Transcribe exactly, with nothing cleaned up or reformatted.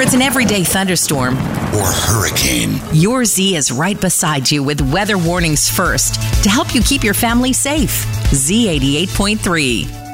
it's an everyday thunderstorm or hurricane, your Z is right beside you with weather warnings first to help you keep your family safe. Z eighty-eight point three.